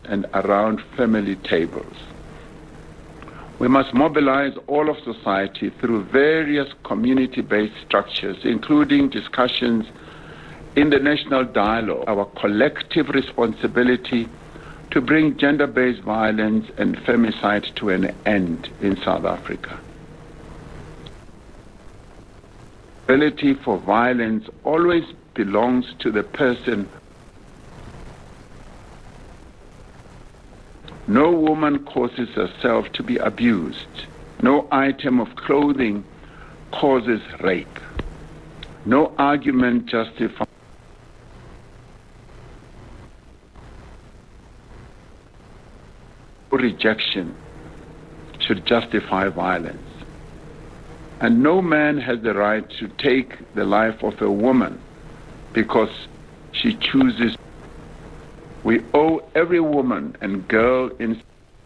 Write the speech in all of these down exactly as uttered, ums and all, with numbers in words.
and around family tables. We must mobilize all of society through various community-based structures, including discussions in the national dialogue, our collective responsibility to bring gender-based violence and femicide to an end in South Africa. Ability for violence always belongs to the person. No woman causes herself to be abused. No item of clothing causes rape. No argument justifies rejection should justify violence. And no man has the right to take the life of a woman because she chooses. We owe every woman and girl in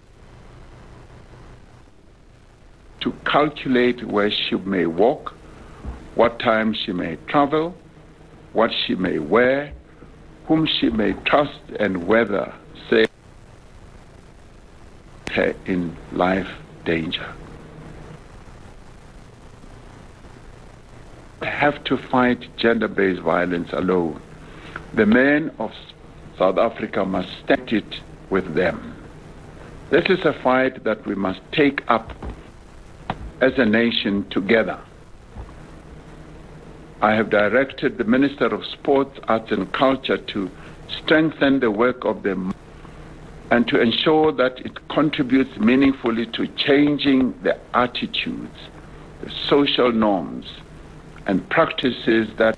to calculate where she may walk, what time she may travel, what she may wear, whom she may trust, and whether say her in life danger. Have to fight gender-based violence alone. The men of South Africa must stand it with them. This is a fight that we must take up as a nation together. I have directed the Minister of Sports, Arts and Culture to strengthen the work of the and to ensure that it contributes meaningfully to changing the attitudes, the social norms, and practices that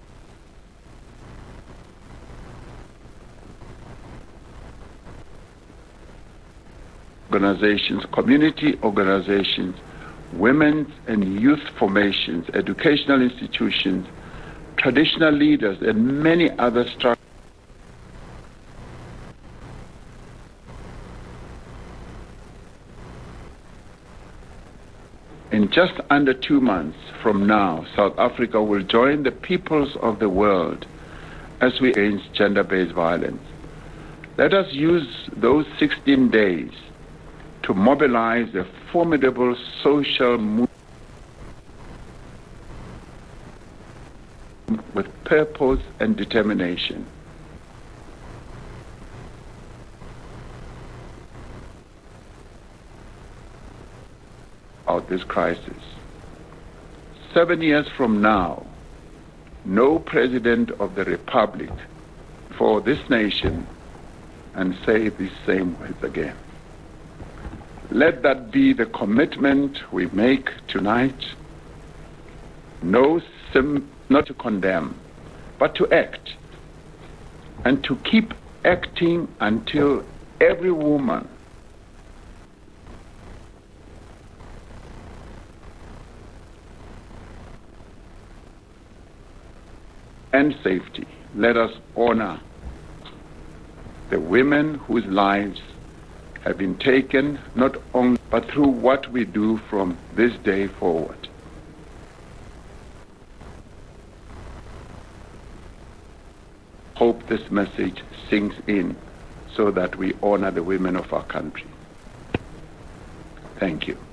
organizations, community organizations, women's and youth formations, educational institutions, traditional leaders, and many other structures. In just under two months from now, South Africa will join the peoples of the world as we against gender-based violence. Let us use those sixteen days to mobilize a formidable social movement with purpose and determination. Out this crisis. Seven years from now, no president of the Republic for this nation and say these same words again. Let that be the commitment we make tonight. No, sim, not to condemn, but to act, and to keep acting until every woman and safety. Let us honor the women whose lives have been taken, not only, but through what we do from this day forward. Hope this message sinks in so that we honor the women of our country. Thank you.